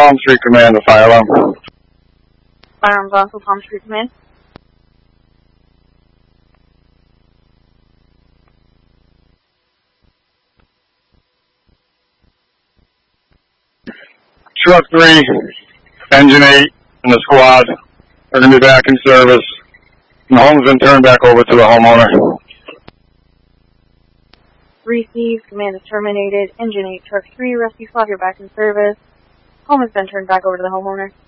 Palm Street Command, the fire alarm. Firearms on for Palm Street Command. Truck 3, Engine 8, and the squad are going to be back in service. And the home's been turned back over to the homeowner. Received. Command is terminated. Engine 8, Truck 3, Rescue Squad, you're back in service. Home has been turned back over to the homeowner.